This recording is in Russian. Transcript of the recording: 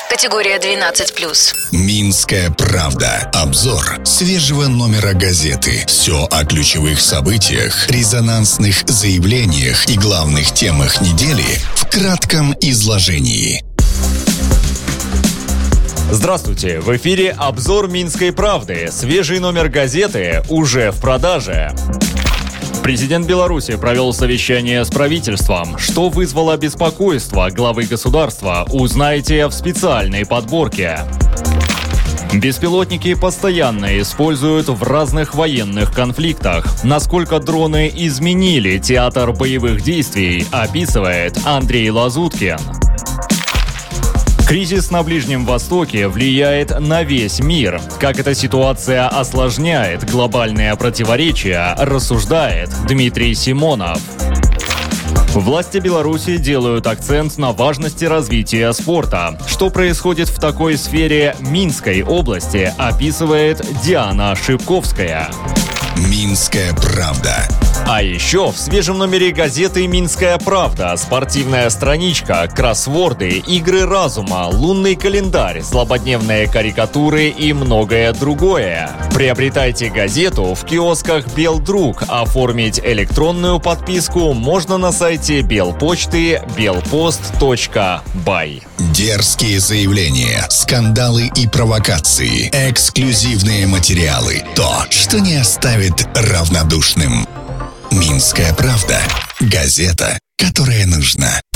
Категория 12+. «Минская правда». Обзор свежего номера газеты. Все о ключевых событиях, резонансных заявлениях и главных темах недели в кратком изложении. Здравствуйте! В эфире обзор «Минской правды». Свежий номер газеты уже в продаже. Президент Беларуси провел совещание с правительством. Что вызвало беспокойство главы государства, узнаете в специальной подборке. Беспилотники постоянно используют в разных военных конфликтах. Насколько дроны изменили театр боевых действий, описывает Андрей Лазуткин. Кризис на Ближнем Востоке влияет на весь мир. Как эта ситуация осложняет глобальные противоречия, рассуждает Дмитрий Симонов. Власти Беларуси делают акцент на важности развития спорта. Что происходит в такой сфере Минской области, описывает Диана Шипковская. «Минская правда». А еще в свежем номере газеты «Минская правда» спортивная страничка, кроссворды, игры разума, лунный календарь, злободневные карикатуры и многое другое. Приобретайте газету в киосках «Белдруг». Оформить электронную подписку можно на сайте Белпочты belpost.by. Дерзкие заявления, скандалы и провокации, эксклюзивные материалы. То, что не оставит равнодушным. «Минская правда». Газета, которая нужна.